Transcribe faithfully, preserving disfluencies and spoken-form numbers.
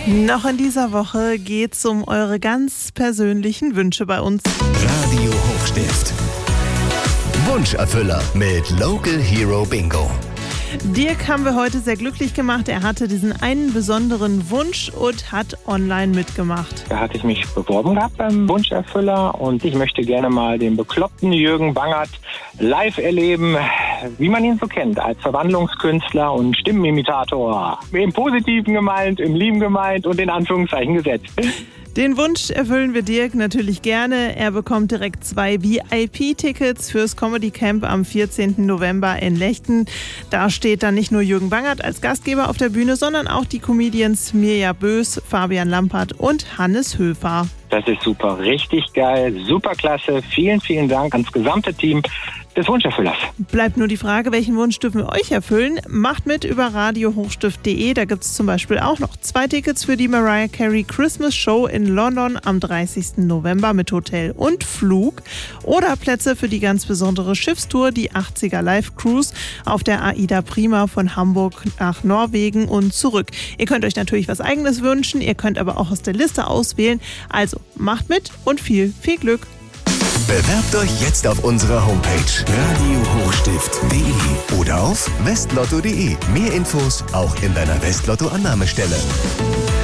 Noch in dieser Woche geht's um eure ganz persönlichen Wünsche bei uns. Radio Hochstift. Wunscherfüller mit Local Hero Bingo. Dirk haben wir heute sehr glücklich gemacht. Er hatte diesen einen besonderen Wunsch und hat online mitgemacht. Da hatte ich mich beworben gehabt beim Wunscherfüller und ich möchte gerne mal den bekloppten Jürgen Bangert live erleben, wie man ihn so kennt, als Verwandlungskünstler und Stimmenimitator. Im Positiven gemeint, im Lieben gemeint und in Anführungszeichen gesetzt. Den Wunsch erfüllen wir Dirk natürlich gerne. Er bekommt direkt zwei V I P-Tickets fürs Comedy Camp am vierzehnten November in Lechten. Da steht dann nicht nur Jürgen Bangert als Gastgeber auf der Bühne, sondern auch die Comedians Mirja Bös, Fabian Lampert und Hannes Höfer. Das ist super, richtig geil, super klasse. Vielen, vielen Dank ans gesamte Team des Wunscherfüllers. Bleibt nur die Frage, welchen Wunsch dürfen wir euch erfüllen? Macht mit über radio hochstift punkt de. Da gibt es zum Beispiel auch noch zwei Tickets für die Mariah Carey Christmas Show in London am dreißigsten November mit Hotel und Flug. Oder Plätze für die ganz besondere Schiffstour, die achtziger Live Cruise auf der Aida Prima von Hamburg nach Norwegen und zurück. Ihr könnt euch natürlich was Eigenes wünschen, ihr könnt aber auch aus der Liste auswählen. Also macht mit und viel, viel Glück. Bewerbt euch jetzt auf unserer Homepage radio hochstift punkt de oder auf westlotto punkt de. Mehr Infos auch in deiner Westlotto-Annahmestelle.